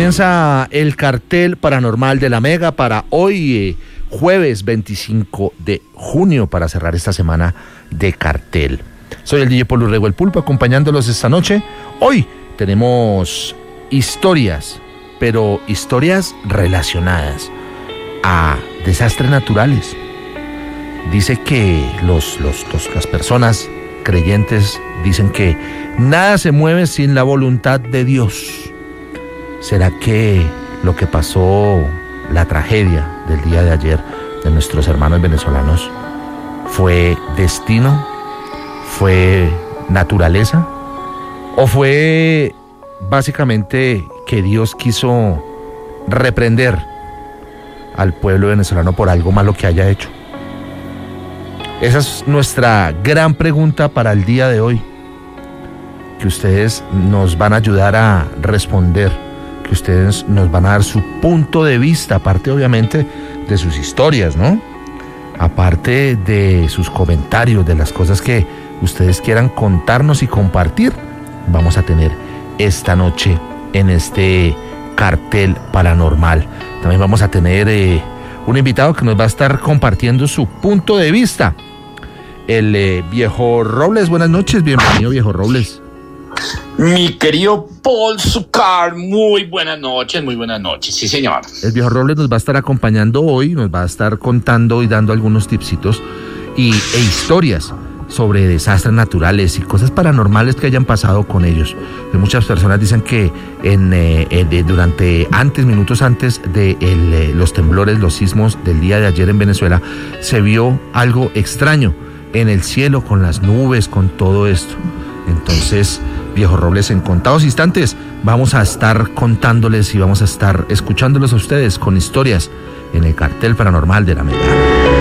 Comienza el cartel paranormal de la Mega para hoy, jueves 25 de junio, para cerrar esta semana de cartel. Soy el DJ Paul Urrego, el Pulpo, acompañándolos esta noche. Hoy tenemos historias, pero historias relacionadas a desastres naturales. Dice que las personas creyentes dicen que nada se mueve sin la voluntad de Dios. ¿Será que lo que pasó, la tragedia del día de ayer de nuestros hermanos venezolanos, fue destino? ¿Fue naturaleza? ¿O fue básicamente que Dios quiso reprender al pueblo venezolano por algo malo que haya hecho? Esa es nuestra gran pregunta para el día de hoy, que ustedes nos van a ayudar a responder, que ustedes nos van a dar su punto de vista, aparte obviamente de sus historias, ¿no? Aparte de sus comentarios, de las cosas que ustedes quieran contarnos y compartir. Vamos a tener esta noche en este cartel paranormal. También vamos a tener un invitado que nos va a estar compartiendo su punto de vista. El Viejo Robles. Buenas noches, bienvenido, Viejo Robles. Mi querido Paul Zucar, muy buenas noches, sí señor. El Viejo Robles nos va a estar acompañando hoy, nos va a estar contando y dando algunos tipsitos e historias sobre desastres naturales y cosas paranormales que hayan pasado con ellos. Muchas personas dicen que minutos antes de los temblores, los sismos del día de ayer en Venezuela, se vio algo extraño en el cielo, con las nubes, con todo esto. Entonces, Viejo Robles, en contados instantes vamos a estar contándoles y vamos a estar escuchándolos a ustedes con historias en el cartel paranormal de la Mega.